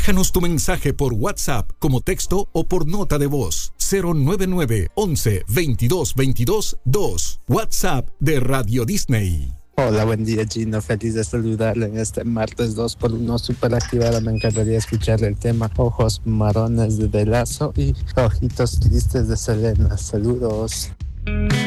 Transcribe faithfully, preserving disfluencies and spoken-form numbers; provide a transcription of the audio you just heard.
Déjanos tu mensaje por WhatsApp como texto o por nota de voz. cero nueve nueve once veintidós veintidós dos. WhatsApp de Radio Disney. Hola, buen día, Gino. Feliz de saludarle en este martes dos por uno super activado. Me encantaría escucharle el tema Ojos Marrones de Lazo y Ojitos Tristes de Selena. Saludos.